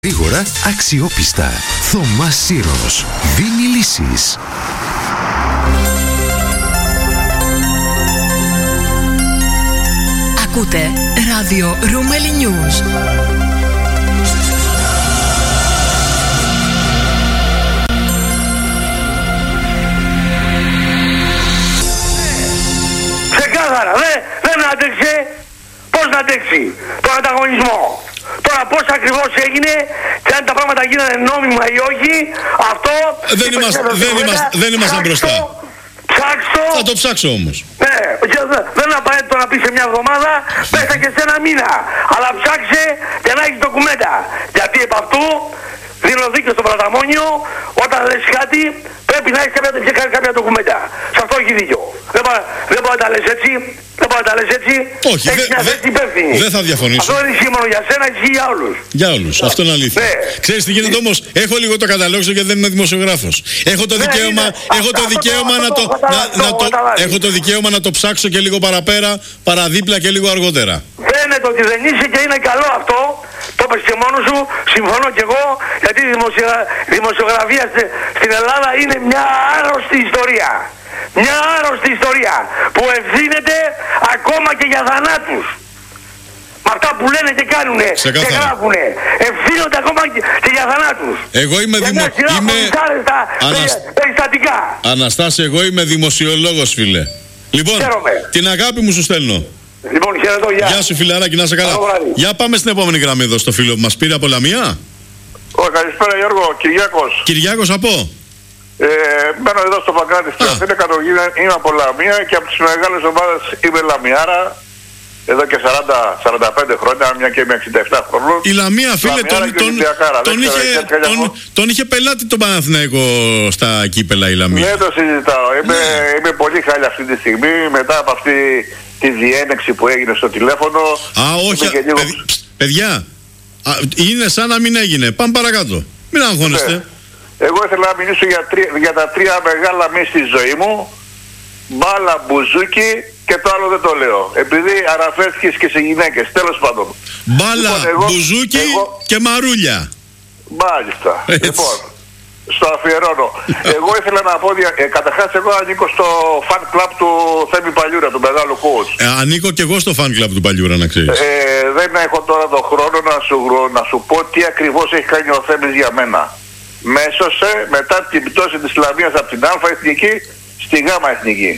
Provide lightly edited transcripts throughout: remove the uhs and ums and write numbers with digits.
Γρήγορα, αξιόπιστα. Θωμάς Σύρος δίνει λύσεις. Ακούτε ράδιο Ρούμελι News. Ξεκάθαρα, δεν άντεξε. Πώς να αντέξει τον ανταγωνισμό? Τώρα πώς ακριβώς έγινε και αν τα πράγματα γίνανε νόμιμα ή όχι, αυτό... Δεν ήμασταν μπροστά. Ψάξω. Θα το ψάξω όμως. Ναι, δεν είναι απαραίτητο να πει σε μια εβδομάδα, πέσα και σε ένα μήνα. Αλλά ψάξε και να έχεις ντοκουμέντα. Γιατί επ' αυτού δίνω δίκιο στο Πλαταμόνιο, όταν λες κάτι πρέπει να έχεις κάποια ντοκουμέντα. Σε αυτό έχει δίκιο. Δεν μπορεί να τα λες έτσι. Όχι, δεν θα διαφωνήσω. Αυτό δεν ισχύει μόνο για σένα, ισχύει για όλους. Για όλους, αυτό είναι αλήθεια. Ξέρεις τι γίνεται όμως? Έχω λίγο το καταλόγιο γιατί δεν είμαι δημοσιογράφος. Έχω το δικαίωμα να το ψάξω και λίγο παραπέρα, παραδίπλα και λίγο αργότερα. Φαίνεται ότι δεν είσαι και είναι καλό αυτό. Το είπες και μόνος σου, συμφωνώ κι εγώ, γιατί η δημοσιογραφία στην Ελλάδα είναι μια άρρωστη ιστορία. Μια άρρωστη ιστορία που ευθύνεται ακόμα και για θανάτους. Με αυτά που λένε και κάνουνε και γράφουνε. Ευθύνονται ακόμα και για θανάτους. Εγώ είμαι περιστατικά. Αναστάση, εγώ είμαι δημοσιολόγος, φίλε. Λοιπόν, την αγάπη μου σου στέλνω. Λοιπόν, χαιρετώ, γεια σου φιλαράκι, να είσαι καλά. Για πάμε στην επόμενη γραμμή εδώ στο φίλο που μας πήρε από Λαμία. Καλησπέρα Γιώργο, Κυριάκος. Κυριάκος από? Μένω εδώ στο Παγκράτη στην Αθήνα, κατογίδα, είμαι από Λαμία και από τις μεγάλες ομάδες είμαι Λαμιάρα. Εδώ και 40-45 χρόνια, μια και είμαι 67 χρόνων. Η Λαμία, φίλε, τον είχε πελάτη τον Παναθηναϊκό στα κύπελα η Λαμία. Δεν το συζητάω. Είμαι πολύ χάλια αυτή τη στιγμή, μετά από αυτή τη διένεξη που έγινε στο τηλέφωνο. Όχι, παιδιά, είναι σαν να μην έγινε. Πάμε παρακάτω. Μην αγχώνεστε. Εγώ ήθελα να μιλήσω για τα τρία μεγάλα μη στη ζωή μου. Μπάλα, μπουζούκι και το άλλο δεν το λέω. Επειδή αναφέρθηκες και σε γυναίκες. Τέλος πάντων. Μπάλα, μπουζούκι και μαρούλια. Μάλιστα. Λοιπόν, στο αφιερώνω. Εγώ ήθελα να πω, καταρχάς εγώ ανήκω στο fan club του Θέμη Παλιούρα, του μεγάλου coach. Ανήκω και εγώ στο fan club του Παλιούρα, να ξέρεις. Δεν έχω τώρα τον χρόνο να σου πω τι ακριβώς έχει κάνει ο Θέμης για μένα. Με έσωσε μετά την πτώση της Λαμίας από την Α εθνική στη Γ εθνική.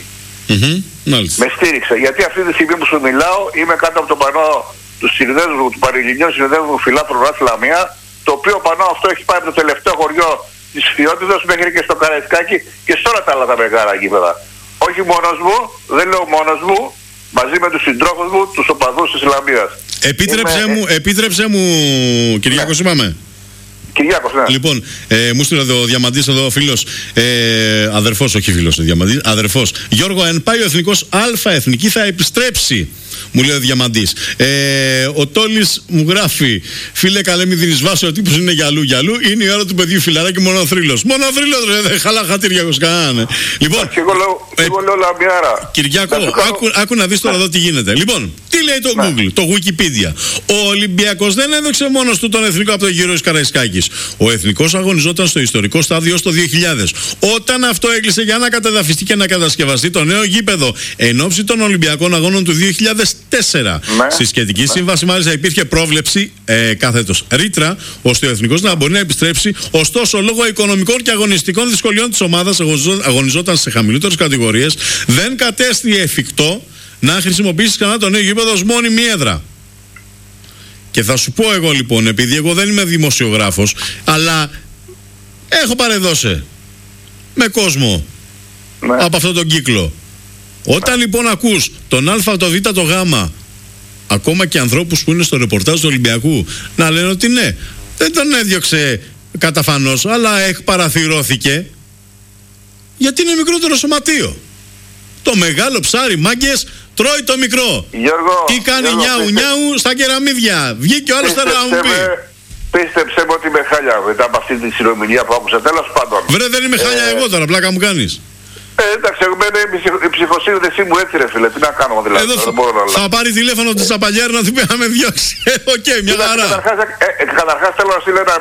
Με στήριξε. Γιατί αυτή τη στιγμή που σου μιλάω είμαι κάτω από το πανό του συνδέσμου, του Παριλινιού Συνδέσμου Φιλάθρου Ράτς Λαμία, το οποίο πανό αυτό έχει πάει από το τελευταίο χωριό της Φιότητας μέχρι και στο Καραϊσκάκι και σε όλα τα άλλα τα μεγάλα γήπεδα. Όχι μόνος μου, δεν λέω μόνος μου, μαζί με τους συντρόφους μου, τους οπαδούς της Λαμίας. Επίτρεψε μου, Κυριάκος, είπαμε. Κυριάκος, ναι. Λοιπόν, μου στείλε ο Διαμαντής εδώ, φίλος, αδερφός, όχι φίλος, ο Διαμαντής, αδερφός. Γιώργο, αν πάει ο εθνικός Α εθνική θα επιστρέψει, μου λέει ο Διαμαντής. Ο Τόλης μου γράφει, φίλε καλέ μη δίνεις βάση, ο τύπος είναι γυαλού, είναι η ώρα του παιδιού φιλαράκι, μονοθρύλος. Μονοθρύλος, ρε, χαλά χατήριακος κανάνε. Λοιπόν, εγώ λέω Λαμιάρα. Κυριάκο, άκου να δεις τώρα εδώ τι γίνεται. Λοιπόν, τι λέει το Google, το Wikipedia? Ο Ολυμπιακός δεν έδωξε μόνος του τον εθνικό από το γύρο της Καραϊσκάκης. Ο εθνικός αγωνιζόταν στο ιστορικό στάδιο στο 2000. Όταν αυτό έκλεισε για να κατεδαφιστεί και να κατασκευαστεί το νέο γήπεδο εν ώψη των Ολυμπιακών Αγώνων του 2004. Στη σχετική σύμβαση, μάλιστα, υπήρχε πρόβλεψη κάθετος ρήτρα ώστε ο εθνικός να μπορεί να επιστρέψει. Ωστόσο, λόγω οικονομικών και αγωνιστικών δυσκολιών της ομάδας, αγωνιζόταν σε χαμηλότερες κατηγορίες, δεν κατέστη εφικτό να χρησιμοποιήσει ξανά το νέο γήπεδο ως μόνιμη έδρα. Και θα σου πω εγώ λοιπόν, επειδή εγώ δεν είμαι δημοσιογράφος, αλλά έχω παρεδώσει με κόσμο από αυτόν τον κύκλο. Όταν λοιπόν ακούς τον Α, το Β, το Γ, ακόμα και ανθρώπους που είναι στο ρεπορτάζ του Ολυμπιακού, να λένε ότι ναι, δεν τον έδιωξε καταφανώς, αλλά εκπαραθυρώθηκε, γιατί είναι μικρότερο σωματείο. Το μεγάλο ψάρι, μάγκες, τρώει το μικρό. Γιώργο, τι κάνει νιάου στα κεραμίδια. Βγήκε ο άλλος τώρα να μου πει. Πίστεψε με ότι είμαι χάλια μετά από αυτή τη συνομιλία που άκουσα. Τέλος πάντων. Βρε, δεν είμαι χάλια εγώ τώρα, πλάκα μου κάνεις. Εντάξει, εμένα η ψυχοσύνδεσή μου έτσι ρε φίλε, τι να κάνω δηλαδή. Εδώ δεν μπορώ να θα πάρει τηλέφωνο της Σαπαλιέρη να του πει να με διώξει. Οκ, μια χαρά. Καταρχάς θέλω να στείλω ένα